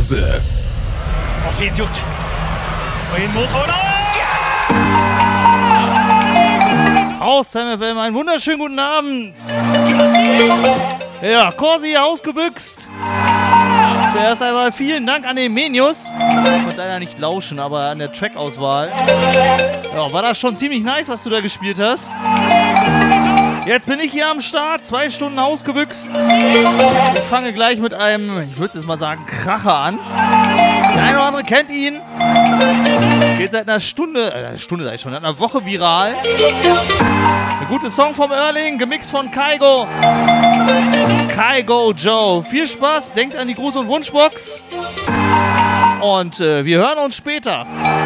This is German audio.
Börse. Auf Idiot. Wohin Motor? Aus FM, einen wunderschönen guten Abend. Ja, Corsi ausgebüxt. Zuerst einmal vielen Dank an den Menius. Ich konnte leider nicht lauschen, aber an der Trackauswahl. Ja, war das schon ziemlich nice, was du da gespielt hast. Jetzt bin ich hier am Start, 2 Stunden ausgebüxt. Ich fange gleich mit einem, ich würde jetzt mal sagen, Kracher an. Der eine oder andere kennt ihn. Geht seit einer Stunde sag ich schon, seit einer Woche viral. Ein guter Song vom Erling, gemixt von Kaigo. Kaigo Joe. Viel Spaß, denkt an die Gruß- und Wunschbox. Und wir hören uns später.